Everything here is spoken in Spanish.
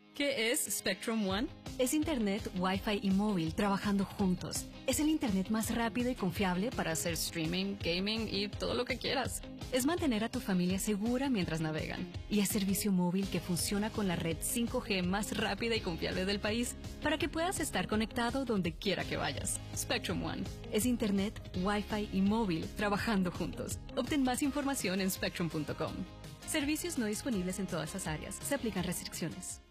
¿Qué es Spectrum One? Es Internet, Wi-Fi y móvil trabajando juntos. Es el Internet más rápido y confiable para hacer Streaming, gaming y todo lo que quieras. Es mantener a tu familia segura mientras navegan. Y es servicio móvil que funciona con la red 5G más rápida y confiable del país para que puedas estar conectado donde quiera que vayas. Spectrum One. Es Internet, Wi-Fi y móvil trabajando juntos. Obtén más información en spectrum.com. Servicios no disponibles en todas las áreas. Se aplican restricciones.